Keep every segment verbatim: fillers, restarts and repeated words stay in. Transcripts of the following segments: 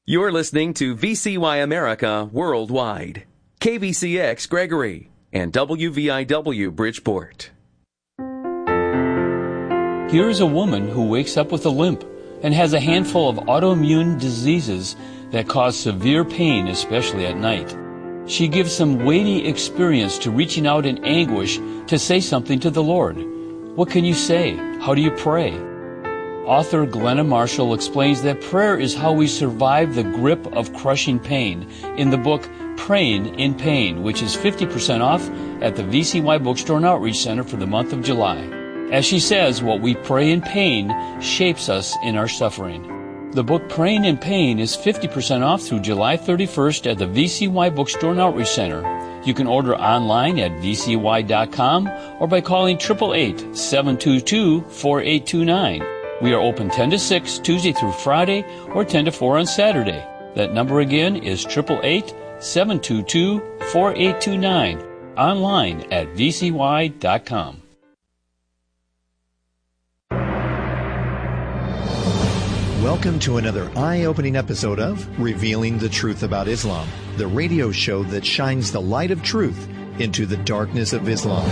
You're listening to V C Y America Worldwide, K V C X Gregory, and W V I W Bridgeport. Here is a woman who wakes up with a limp and has a handful of autoimmune diseases that cause severe pain, especially at night. She gives some weighty experience to reaching out in anguish to say something to the Lord. What can you say? How do you pray? Author Glenna Marshall explains that prayer is how we survive the grip of crushing pain in the book Praying in Pain, which is fifty percent off at the V C Y Bookstore and Outreach Center for the month of July. As she says, what we pray in pain shapes us in our suffering. The book Praying in Pain is fifty percent off through July thirty-first at the V C Y Bookstore and Outreach Center. You can order online at v c y dot com or by calling eight eight eight, seven two two, four eight two nine. We are open ten to six, Tuesday through Friday, or ten to four on Saturday. That number again is eight eight eight, seven two two, four eight two nine. Online at v c y dot com. Welcome to another eye-opening episode of Revealing the Truth About Islam, the radio show that shines the light of truth into the darkness of Islam.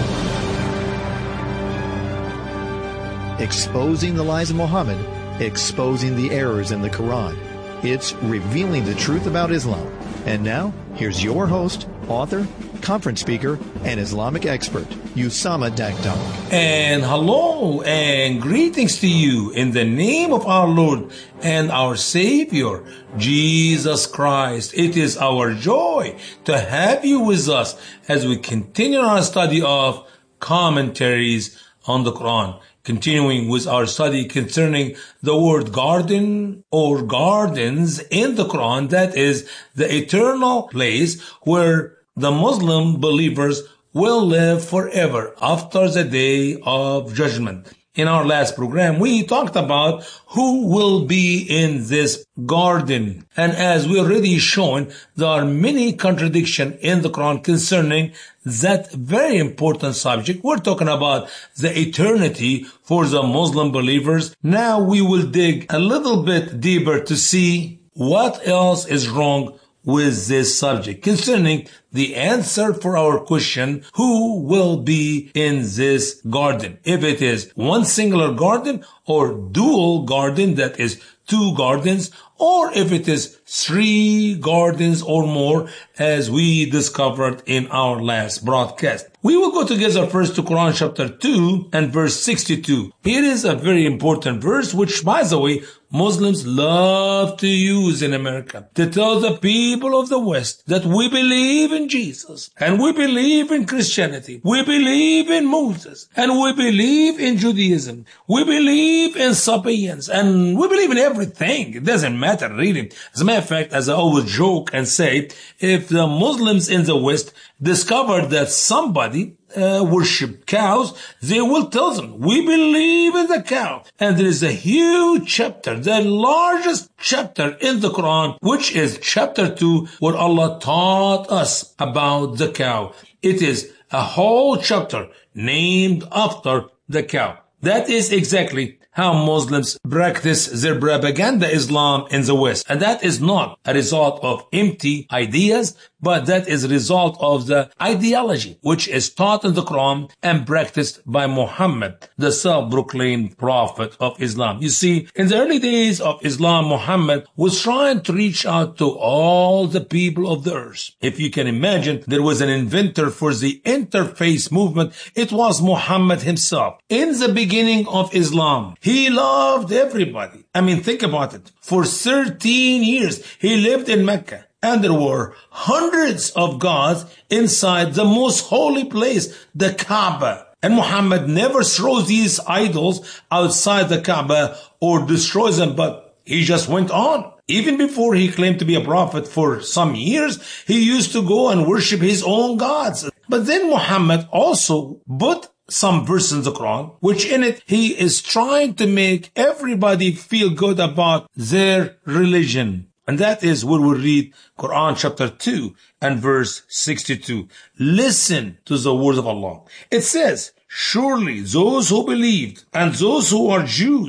Exposing the lies of Muhammad, exposing the errors in the Quran. It's Revealing the Truth About Islam. And now, here's your host, author, conference speaker, and Islamic expert, Usama Dagdag. And hello and greetings to you in the name of our Lord and our Savior, Jesus Christ. It is our joy to have you with us as we continue our study of commentaries on the Quran. Continuing with our study concerning the word garden or gardens in the Quran, that is the eternal place where the Muslim believers will live forever after the day of judgment. In our last program, we talked about who will be in this garden. And as we already shown, there are many contradictions in the Quran concerning that very important subject. We're talking about the eternity for the Muslim believers. Now we will dig a little bit deeper to see what else is wrong with this subject concerning the answer for our question, who will be in this garden? If it is one singular garden or dual garden, that is two gardens, or if it is three gardens or more, as we discovered in our last broadcast. We will go together first to Quran chapter two and verse sixty-two. Here is a very important verse, which, by the way, Muslims love to use in America to tell the people of the West that we believe in Jesus and we believe in Christianity. We believe in Moses and we believe in Judaism. We believe in Sapiens and we believe in everything. It doesn't matter really. As a matter of fact, as I always joke and say, if the Muslims in the West discovered that somebody Uh, worship cows, they will tell them, we believe in the cow. And there is a huge chapter, the largest chapter in the Quran, which is chapter two, where Allah taught us about the cow. It is a whole chapter named after the cow. That is exactly how Muslims practice their propaganda Islam in the West. And that is not a result of empty ideas, but that is a result of the ideology which is taught in the Quran and practiced by Muhammad, the self-proclaimed prophet of Islam. You see, in the early days of Islam, Muhammad was trying to reach out to all the people of the earth. If you can imagine, there was an inventor for the interfaith movement. It was Muhammad himself. In the beginning of Islam, he loved everybody. I mean, think about it. For thirteen years, he lived in Mecca. And there were hundreds of gods inside the most holy place, the Kaaba. And Muhammad never throws these idols outside the Kaaba or destroys them, but he just went on. Even before he claimed to be a prophet for some years, he used to go and worship his own gods. But then Muhammad also put some verse in the Quran, which in it he is trying to make everybody feel good about their religion. And that is where we read Quran chapter two and verse sixty-two. Listen to the word of Allah. It says, surely those who believed and those who are Jews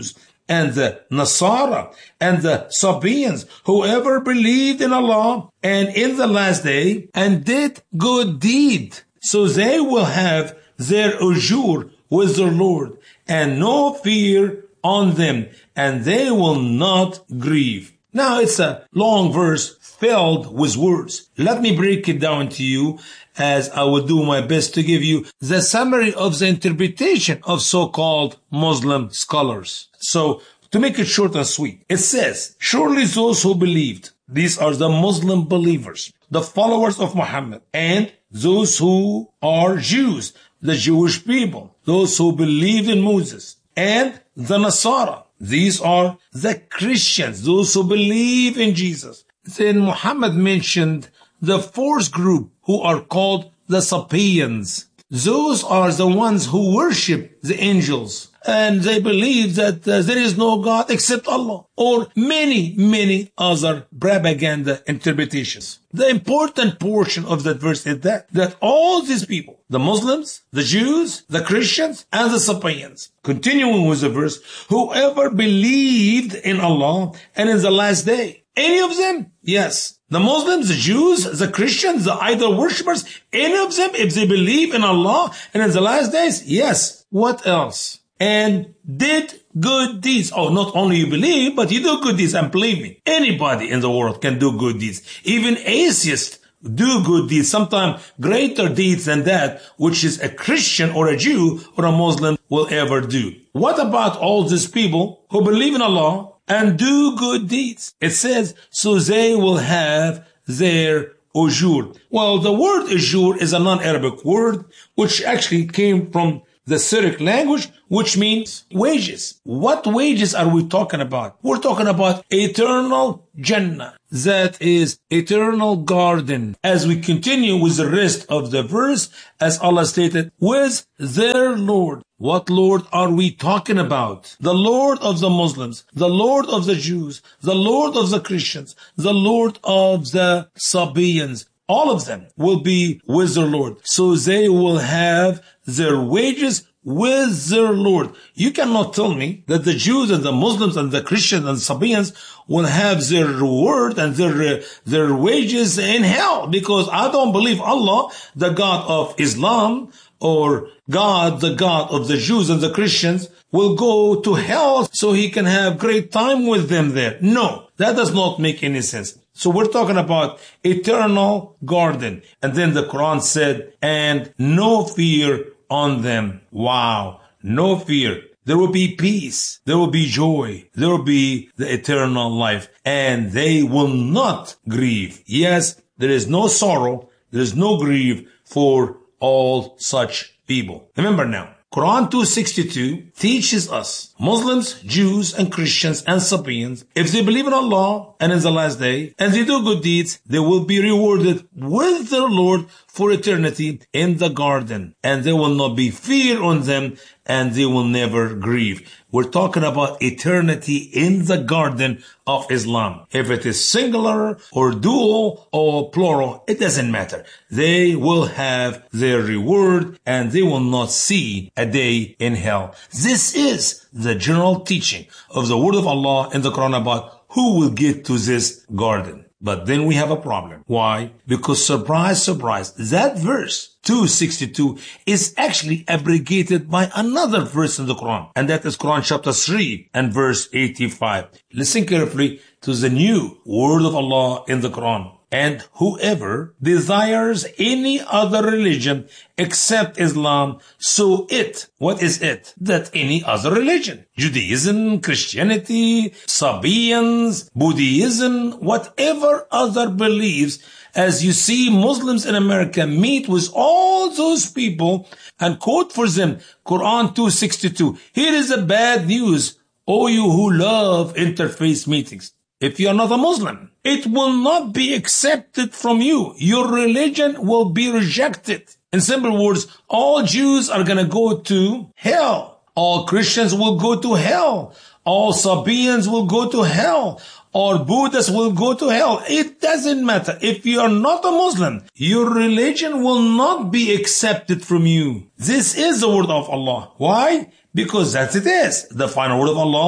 and the Nasara and the Sabians, whoever believed in Allah and in the last day and did good deed. So they will have their ujur with their Lord and no fear on them, and they will not grieve. Now it's a long verse filled with words. Let me break it down to you as I will do my best to give you the summary of the interpretation of so-called Muslim scholars. So to make it short and sweet, it says, surely those who believed, these are the Muslim believers, the followers of Muhammad, and those who are Jews, the Jewish people, those who believed in Moses, and the Nasara. These are the Christians, those who believe in Jesus. Then Muhammad mentioned the fourth group who are called the Sabians. Those are the ones who worship the angels. And they believe that uh, there is no God except Allah, or many, many other propaganda interpretations. The important portion of that verse is that, that all these people, the Muslims, the Jews, the Christians, and the Sabians, continuing with the verse, whoever believed in Allah and in the last day, any of them, yes. The Muslims, the Jews, the Christians, the idol worshippers, any of them, if they believe in Allah and in the last days, yes. What else? And did good deeds. Oh, not only you believe, but you do good deeds. And believe me, anybody in the world can do good deeds. Even atheists do good deeds, sometimes greater deeds than that, which is a Christian or a Jew or a Muslim will ever do. What about all these people who believe in Allah and do good deeds? It says, so they will have their ujur. Well, the word ujur is a non-Arabic word, which actually came from the Syriac language, which means wages. What wages are we talking about? We're talking about eternal Jannah. That is eternal garden. As we continue with the rest of the verse, as Allah stated, with their Lord. What Lord are we talking about? The Lord of the Muslims, the Lord of the Jews, the Lord of the Christians, the Lord of the Sabians. All of them will be with their Lord. So they will have their wages with their Lord. You cannot tell me that the Jews and the Muslims and the Christians and the Sabians will have their reward and their, uh, their wages in hell, because I don't believe Allah, the God of Islam, or God, the God of the Jews and the Christians, will go to hell so he can have great time with them there. No, that does not make any sense. So we're talking about eternal garden. And then the Quran said, and no fear on them. Wow. No fear. There will be peace. There will be joy. There will be the eternal life. And they will not grieve. Yes, there is no sorrow. There is no grief for all such people. Remember now, Quran two sixty-two teaches us Muslims, Jews, and Christians and Sabians, if they believe in Allah and in the last day, and they do good deeds, they will be rewarded with their Lord for eternity in the garden. And there will not be fear on them, and they will never grieve. We're talking about eternity in the garden of Islam. If it is singular or dual or plural, it doesn't matter. They will have their reward and they will not see a day in hell. This is the general teaching of the word of Allah in the Quran about who will get to this garden. But then we have a problem. Why? Because surprise, surprise, that verse two sixty-two is actually abrogated by another verse in the Quran. And that is Quran chapter three and verse eighty-five. Listen carefully to the new word of Allah in the Quran. And whoever desires any other religion except Islam, so it, what is it? That any other religion, Judaism, Christianity, Sabians, Buddhism, whatever other beliefs, as you see Muslims in America meet with all those people and quote for them Quran two sixty-two. Here is the bad news, all you who love interfaith meetings. If you are not a Muslim, it will not be accepted from you. Your religion will be rejected. In simple words, all Jews are going to go to hell. All Christians will go to hell. All Sabians will go to hell. All Buddhists will go to hell. It doesn't matter. If you are not a Muslim, your religion will not be accepted from you. This is the word of Allah. Why? Because that it is the final word of Allah,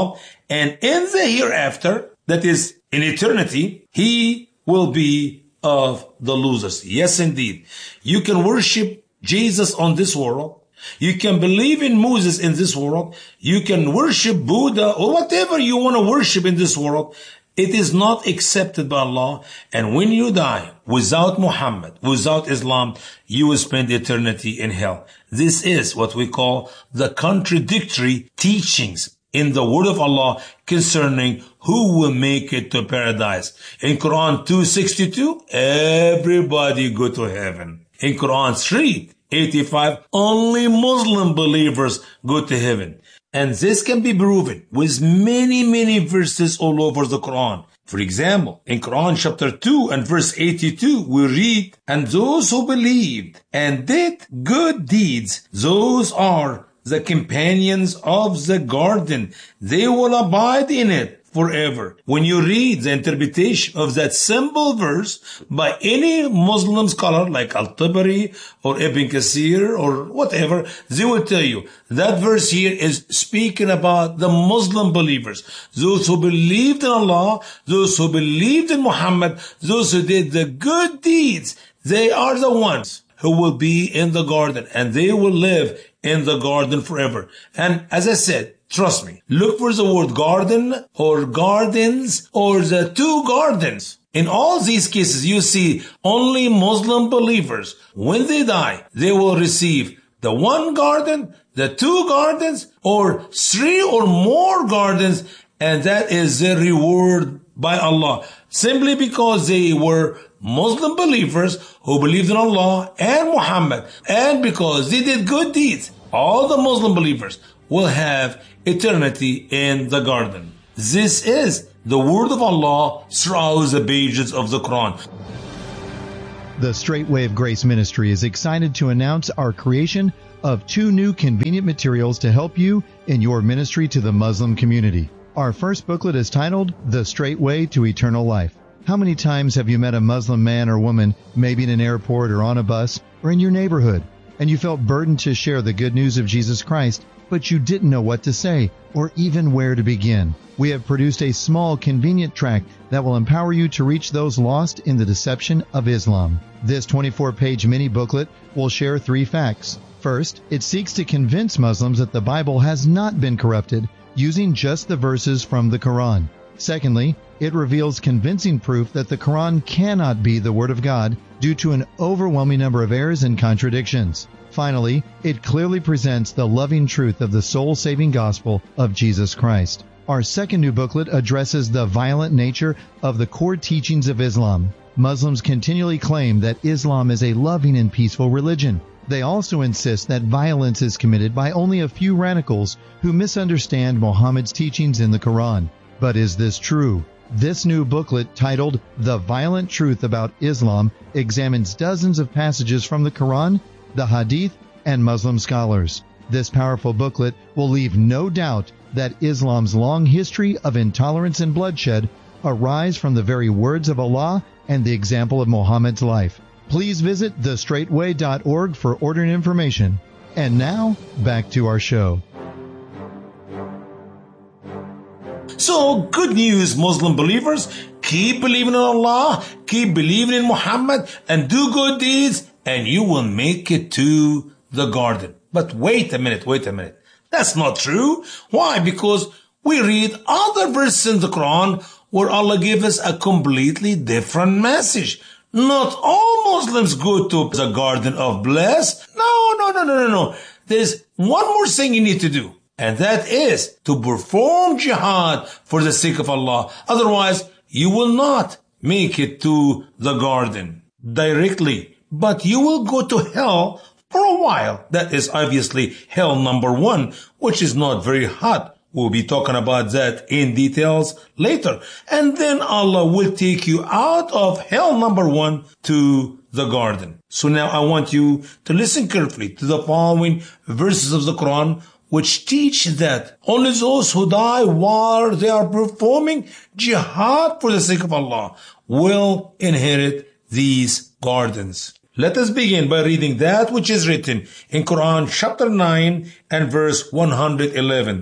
And in the hereafter, that is in eternity, he will be of the losers. Yes, indeed. You can worship Jesus on this world. You can believe in Moses in this world. You can worship Buddha or whatever you want to worship in this world. It is not accepted by Allah. And when you die without Muhammad, without Islam, you will spend eternity in hell. This is what we call the contradictory teachings in the word of Allah concerning who will make it to paradise. In Quran two sixty-two, everybody go to heaven. In Quran three eighty-five, only Muslim believers go to heaven. And this can be proven with many, many verses all over the Quran. For example, in Quran chapter two and verse eighty-two, we read, and those who believed and did good deeds, those are the companions of the garden. They will abide in it forever. When you read the interpretation of that simple verse by any Muslim scholar like Al-Tabari or Ibn Kathir or whatever, they will tell you that verse here is speaking about the Muslim believers. Those who believed in Allah, those who believed in Muhammad, those who did the good deeds, they are the ones who will be in the garden and they will live in the garden forever. And as I said, trust me, look for the word garden or gardens or the two gardens. In all these cases, you see only Muslim believers. When they die, they will receive the one garden, the two gardens, or three or more gardens. And that is the reward by Allah. Simply because they were Muslim believers who believed in Allah and Muhammad. And because they did good deeds. All the Muslim believers will have eternity in the garden. This is the word of Allah throughout the pages of the Quran. The Straight Way of Grace Ministry is excited to announce our creation of two new convenient materials to help you in your ministry to the Muslim community. Our first booklet is titled, The Straight Way to Eternal Life. How many times have you met a Muslim man or woman, maybe in an airport or on a bus or in your neighborhood, and you felt burdened to share the good news of Jesus Christ, but you didn't know what to say or even where to begin? We have produced a small, convenient tract that will empower you to reach those lost in the deception of Islam. This twenty-four page mini booklet will share three facts. First, it seeks to convince Muslims that the Bible has not been corrupted using just the verses from the Quran. Secondly, it reveals convincing proof that the Quran cannot be the Word of God due to an overwhelming number of errors and contradictions. Finally, it clearly presents the loving truth of the soul-saving gospel of Jesus Christ. Our second new booklet addresses the violent nature of the core teachings of Islam. Muslims continually claim that Islam is a loving and peaceful religion. They also insist that violence is committed by only a few radicals who misunderstand Muhammad's teachings in the Quran. But is this true? This new booklet, titled The Violent Truth About Islam, examines dozens of passages from the Quran, the Hadith, and Muslim scholars. This powerful booklet will leave no doubt that Islam's long history of intolerance and bloodshed arise from the very words of Allah and the example of Muhammad's life. Please visit the straight way dot org for ordering information. And now, back to our show. So, good news, Muslim believers. Keep believing in Allah, keep believing in Muhammad, and do good deeds, and you will make it to the garden. But wait a minute, wait a minute. That's not true. Why? Because we read other verses in the Quran where Allah gives us a completely different message. Not all Muslims go to the garden of bliss. No, no, no, no, no, no. There's one more thing you need to do. And that is to perform jihad for the sake of Allah. Otherwise, you will not make it to the garden directly. But you will go to hell for a while. That is obviously hell number one, which is not very hot. We'll be talking about that in details later. And then Allah will take you out of hell number one to the garden. So now I want you to listen carefully to the following verses of the Quran, which teach that only those who die while they are performing jihad for the sake of Allah will inherit these gardens. Let us begin by reading that which is written in Quran chapter nine and verse one hundred eleven.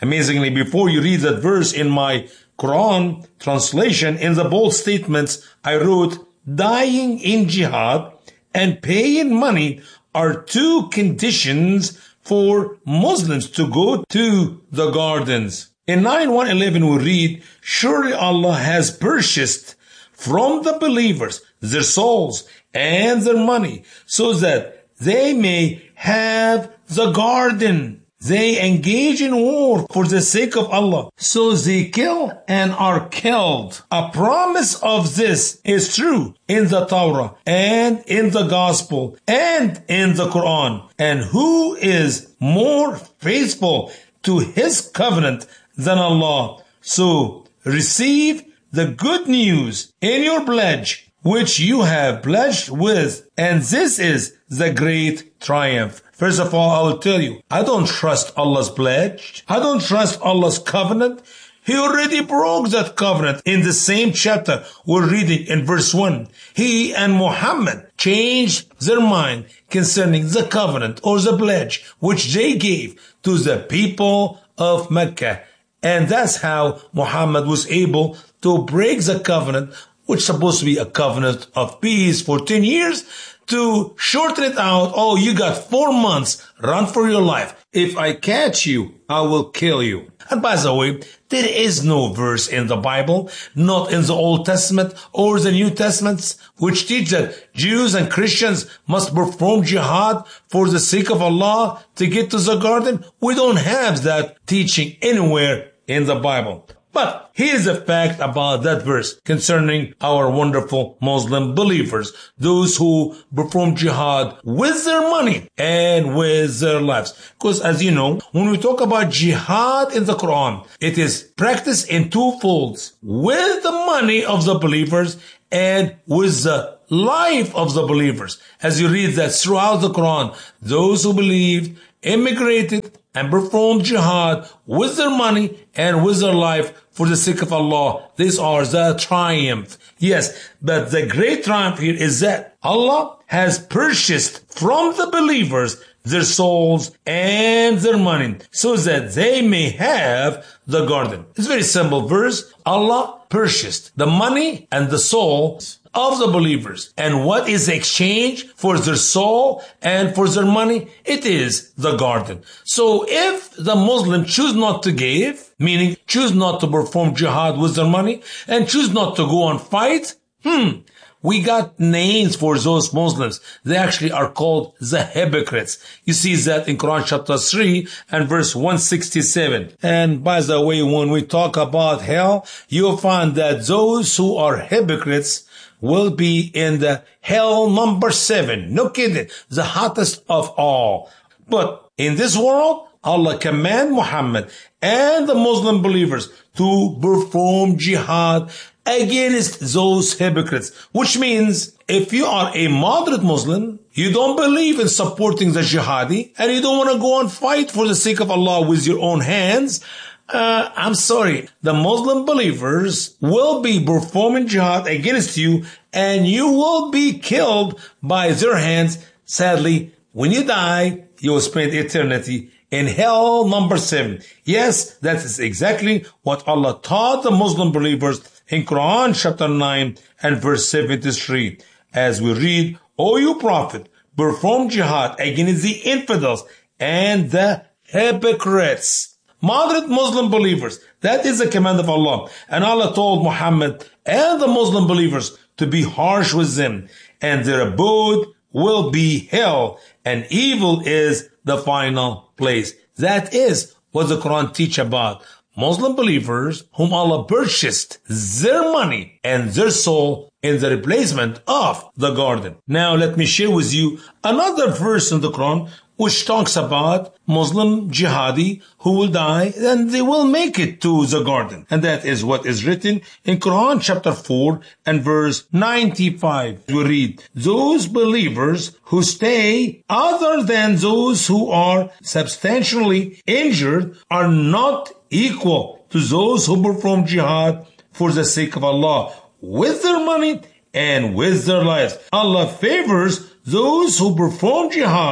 Amazingly, before you read that verse in my Quran translation, in the bold statements, I wrote, dying in jihad and paying money are two conditions for Muslims to go to the gardens. In nine one eleven we read, surely Allah has purchased from the believers their souls and their money so that they may have the garden. They engage in war for the sake of Allah. So they kill and are killed. A promise of this is true in the Torah and in the Gospel and in the Quran. And who is more faithful to His covenant than Allah? So receive the good news in your pledge, which you have pledged with. And this is the great triumph. First of all, I will tell you, I don't trust Allah's pledge. I don't trust Allah's covenant. He already broke that covenant. In the same chapter, we're reading in verse one. He and Muhammad changed their mind concerning the covenant or the pledge which they gave to the people of Mecca. And that's how Muhammad was able to break the covenant, which is supposed to be a covenant of peace for ten years, to shorten it out. Oh, you got four months. Run for your life. If I catch you, I will kill you. And by the way, there is no verse in the Bible, not in the Old Testament or the New Testaments, which teach that Jews and Christians must perform jihad for the sake of Allah to get to the garden. We don't have that teaching anywhere in the Bible. But here's a fact about that verse concerning our wonderful Muslim believers, those who perform jihad with their money and with their lives. Because as you know, when we talk about jihad in the Quran, it is practiced in two folds, with the money of the believers and with the life of the believers. As you read that throughout the Quran, those who believed, immigrated, and performed jihad with their money and with their life for the sake of Allah. These are the triumph. Yes, but the great triumph here is that Allah has purchased from the believers their souls and their money so that they may have the garden. It's a very simple verse. Allah purchased the money and the souls of the believers. And what is the exchange for their soul and for their money? It is the garden. So if the Muslim choose not to give, meaning choose not to perform jihad with their money and choose not to go and fight, hmm, we got names for those Muslims. They actually are called the hypocrites. You see that in Quran chapter three and verse one sixty-seven. And by the way, when we talk about hell, you'll find that those who are hypocrites will be in the hell number seven. No kidding. The hottest of all. But in this world, Allah command Muhammad and the Muslim believers to perform jihad against those hypocrites. Which means if you are a moderate Muslim, you don't believe in supporting the jihadi, and you don't want to go and fight for the sake of Allah with your own hands, Uh, I'm sorry, the Muslim believers will be performing jihad against you and you will be killed by their hands. Sadly, when you die, you will spend eternity in hell number seven. Yes, that is exactly what Allah taught the Muslim believers in Quran chapter nine and verse seventy-three. As we read, O you prophet, perform jihad against the infidels and the hypocrites. Moderate Muslim believers, that is the command of Allah. And Allah told Muhammad and the Muslim believers to be harsh with them. And their abode will be hell. And evil is the final place. That is what the Quran teach about Muslim believers whom Allah purchased their money and their soul in the replacement of the garden. Now let me share with you another verse in the Quran which talks about Muslim jihadi who will die and they will make it to the garden. And that is what is written in Quran chapter four and verse ninety-five. We read, those believers who stay other than those who are substantially injured are not equal to those who perform jihad for the sake of Allah with their money and with their lives. Allah favors those who perform jihad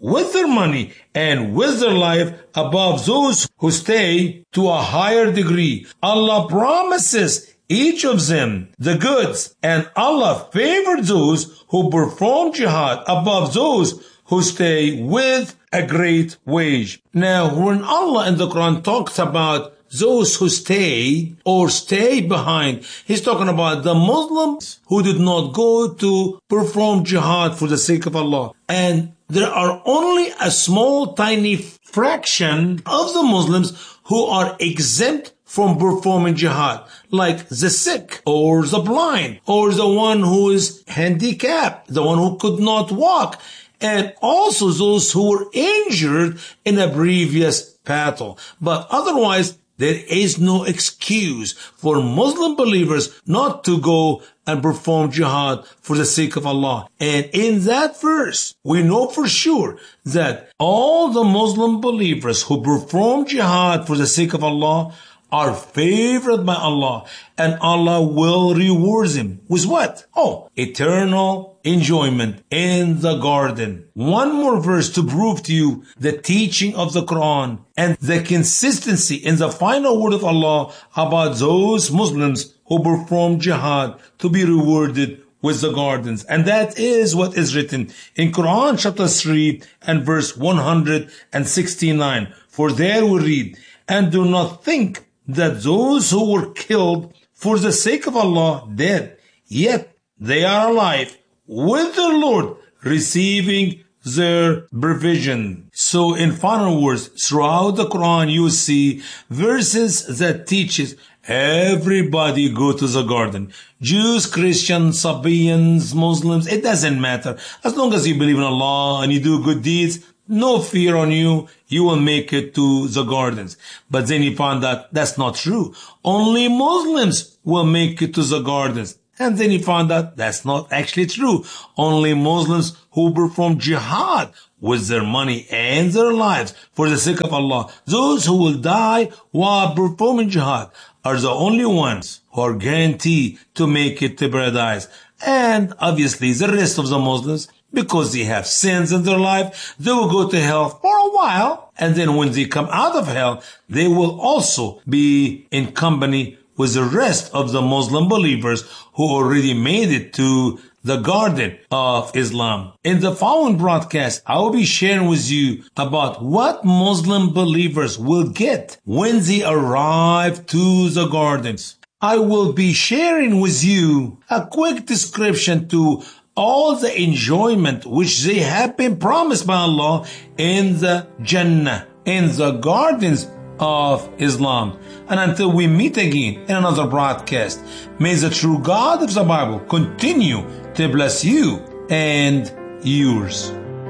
with their money and with their life above those who stay to a higher degree. Allah promises each of them the goods, and Allah favored those who perform jihad above those who stay with a great wage. Now, when Allah in the Quran talks about those who stay or stay behind, He's talking about the Muslims who did not go to perform jihad for the sake of Allah. And there are only a small, tiny fraction of the Muslims who are exempt from performing jihad, like the sick or the blind or the one who is handicapped, the one who could not walk, and also those who were injured in a previous battle. But otherwise, there is no excuse for Muslim believers not to go and perform jihad for the sake of Allah. And in that verse, we know for sure that all the Muslim believers who perform jihad for the sake of Allah are favored by Allah, and Allah will reward them with what? Oh, eternal enjoyment in the garden. One more verse to prove to you the teaching of the Quran and the consistency in the final word of Allah about those Muslims who perform jihad to be rewarded with the gardens. And that is what is written in Quran chapter three and verse one hundred sixty-nine. For there we read, and do not think that those who were killed for the sake of Allah dead, yet they are alive with their Lord, receiving their provision. So in final words, throughout the Quran you see verses that teaches everybody go to the garden. Jews, Christians, Sabians, Muslims, it doesn't matter. As long as you believe in Allah and you do good deeds, no fear on you, you will make it to the gardens. But then you found out that's not true. Only Muslims will make it to the gardens. And then you found out that's not actually true. Only Muslims who perform jihad with their money and their lives for the sake of Allah, those who will die while performing jihad, are the only ones who are guaranteed to make it to paradise. And obviously the rest of the Muslims, because they have sins in their life, they will go to hell for a while. And then when they come out of hell, they will also be in company with the rest of the Muslim believers who already made it to the garden of Islam. In the following broadcast, I will be sharing with you about what Muslim believers will get when they arrive to the gardens. I will be sharing with you a quick description to all the enjoyment which they have been promised by Allah in the Jannah, in the gardens of Islam. And until we meet again in another broadcast, may the true God of the Bible continue to bless you and yours.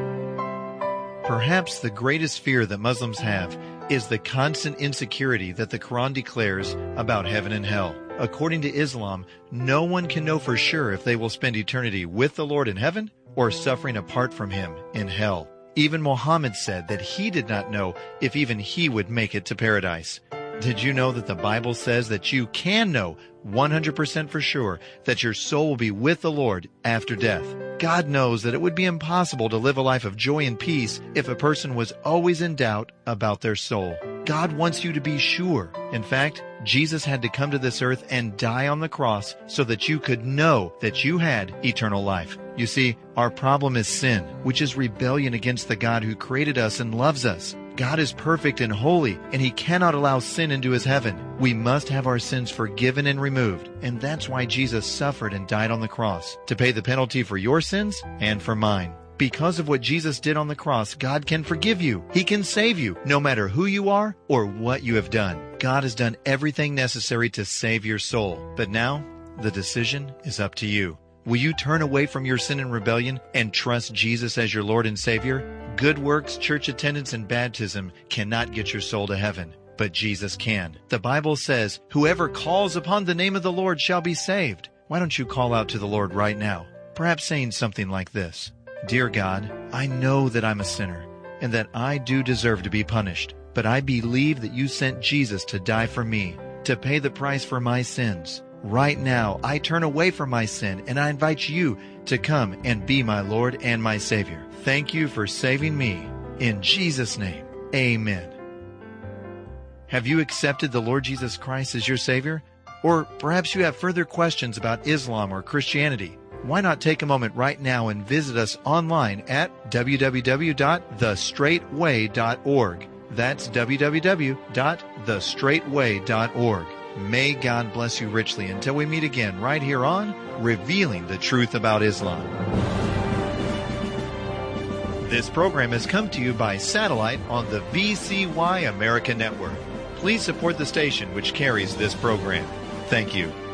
Perhaps the greatest fear that Muslims have is the constant insecurity that the Quran declares about heaven and hell. According to Islam, no one can know for sure if they will spend eternity with the Lord in heaven or suffering apart from Him in hell. Even Muhammad said that he did not know if even he would make it to paradise. Did you know that the Bible says that you can know one hundred percent for sure that your soul will be with the Lord after death? God knows that it would be impossible to live a life of joy and peace if a person was always in doubt about their soul. God wants you to be sure. In fact, Jesus had to come to this earth and die on the cross so that you could know that you had eternal life. You see, our problem is sin, which is rebellion against the God who created us and loves us. God is perfect and holy, and He cannot allow sin into His heaven. We must have our sins forgiven and removed, and that's why Jesus suffered and died on the cross, to pay the penalty for your sins and for mine. Because of what Jesus did on the cross, God can forgive you. He can save you, no matter who you are or what you have done. God has done everything necessary to save your soul. But now, the decision is up to you. Will you turn away from your sin and rebellion and trust Jesus as your Lord and Savior? Good works, church attendance, and baptism cannot get your soul to heaven, but Jesus can. The Bible says, whoever calls upon the name of the Lord shall be saved. Why don't you call out to the Lord right now? Perhaps saying something like this: Dear God, I know that I'm a sinner and that I do deserve to be punished, but I believe that you sent Jesus to die for me, to pay the price for my sins. Right now, I turn away from my sin and I invite you to come and be my Lord and my Savior. Thank you for saving me. In Jesus' name, amen. Have you accepted the Lord Jesus Christ as your Savior? Or perhaps you have further questions about Islam or Christianity. Why not take a moment right now and visit us online at w w w dot the straight way dot org. That's w w w dot the straight way dot org. May God bless you richly until we meet again right here on Revealing the Truth About Islam. This program has come to you by satellite on the V C Y America Network. Please support the station which carries this program. Thank you.